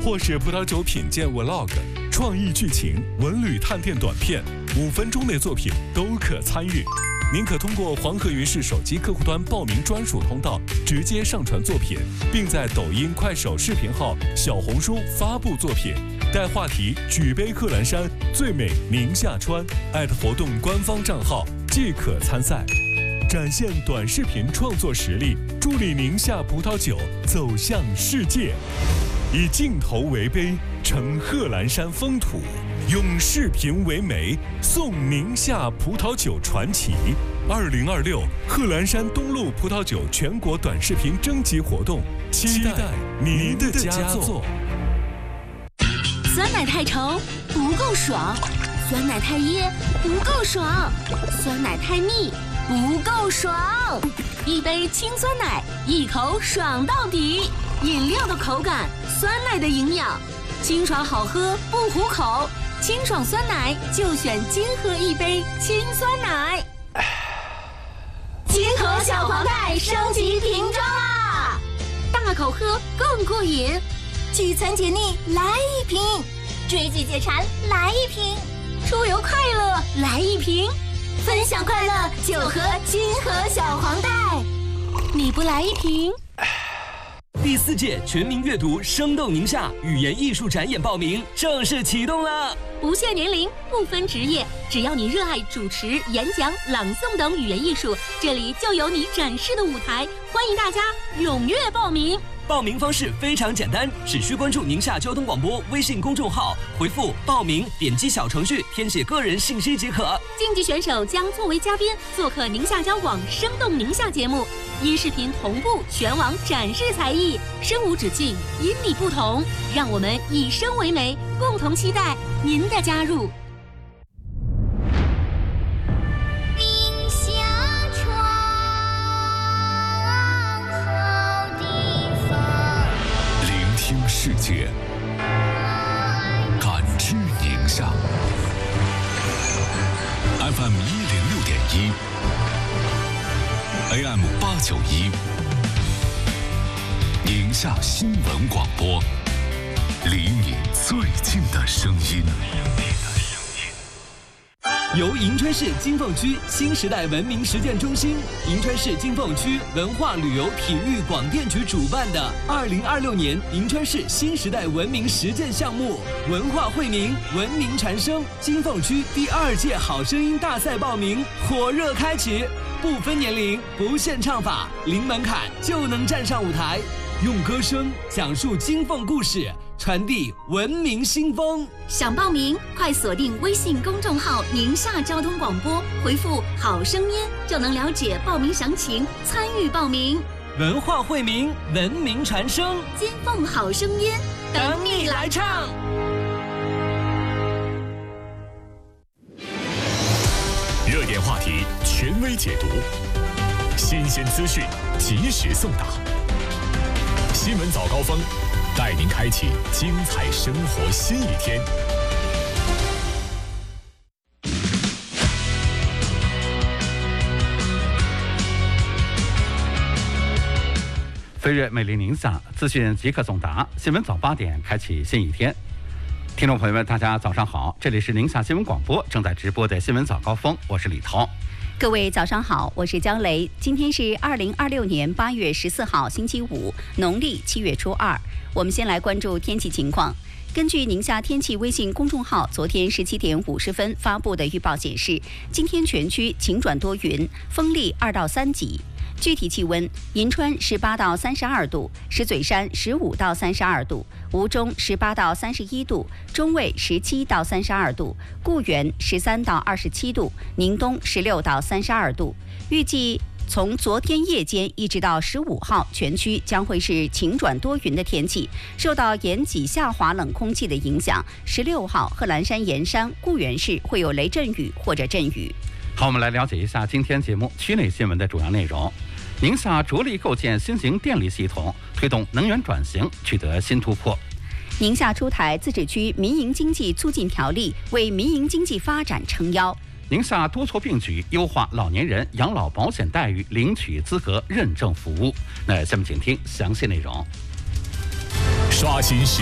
或是葡萄酒品鉴 Vlog、创意剧情、文旅探店短片，5分钟内作品都可参与。您可通过黄河云视手机客户端报名专属通道，直接上传作品，并在抖音、快手视频号、小红书发布作品，带话题“举杯贺兰山，最美宁夏川”，活动官方账号即可参赛。展现短视频创作实力，助力宁夏葡萄酒走向世界。以镜头为碑，呈贺兰山风土；用视频为媒，颂宁夏葡萄酒传奇。2026贺兰山东路葡萄酒全国短视频征集活动，期待您的佳作。 酸奶太稠不够爽，酸奶太噎不够爽，酸奶太腻不够爽。一杯清酸奶，一口爽到底。饮料的口感，酸奶的营养，清爽好喝不糊口。清爽酸奶就选金河一杯清酸奶。金河小黄袋升级瓶装啦，大口喝更过瘾。聚餐解腻来一瓶，追剧解馋来一瓶，出游快乐来一瓶，分享快乐就喝金河小黄袋。你不来一瓶？ 第4届全民阅读生动宁夏语言艺术展演报名正式启动了， 不限年龄，不分职业，只要你热爱主持、演讲、朗诵等语言艺术，这里就有你展示的舞台。欢迎大家踊跃报名。 报名方式非常简单，只需关注宁夏交通广播微信公众号，回复报名，点击小程序填写个人信息即可。 竞技选手将作为嘉宾做客宁夏交网生动宁夏节目，音视频同步全网展示才艺，声无止境，因你不同，让我们以声为媒，共同期待您的加入。 世界，感知宁夏。FM 106.1 ，AM 891，宁夏新闻广播，离你最近的声音。 由银川市金凤区新时代文明实践中心、银川市金凤区文化旅游体育广电局主办的2026年银川市新时代文明实践项目文化惠民、文明传声金凤区第2届好声音大赛报名火热开启，不分年龄，不限唱法，零门槛就能站上舞台，用歌声讲述金凤故事，传递文明新风。 想报名，快锁定微信公众号宁夏交通广播，回复好声音就能了解报名详情，参与报名。 文化惠民，文明传声， 金凤好声音等你来唱。 热点话题权威解读，新鲜资讯及时送达。新闻早高峰，带您开启精彩生活新一天。 飞跃美丽宁夏，资讯即刻送达。新闻早8点，开启新一天。听众朋友们，大家早上好，这里是宁夏新闻广播正在直播的新闻早高峰，我是李涛。 各位早上好，我是江雷。今天是2026年8月14号，星期五，农历7月初2。我们先来关注天气情况。根据宁夏天气微信公众号昨天17点50分发布的预报显示，今天全区晴转多云，风力2到3级。具体气温：银川18到32度，石嘴山15到32度，吴中18到31度，中卫17到32度，固原13到27度，宁东16到32度。预计从昨天夜间一直到15号，全区将会是晴转多云的天气。受到沿脊下滑冷空气的影响，16号贺兰山盐山、固原市会有雷阵雨或者阵雨。 好，我们来了解一下今天节目区内新闻的主要内容。宁夏着力构建新型电力系统，推动能源转型取得新突破。 宁夏出台自治区民营经济促进条例，为民营经济发展撑腰。 宁夏多措并举，优化老年人养老保险待遇领取资格认证服务。那下面请听详细内容。 刷新时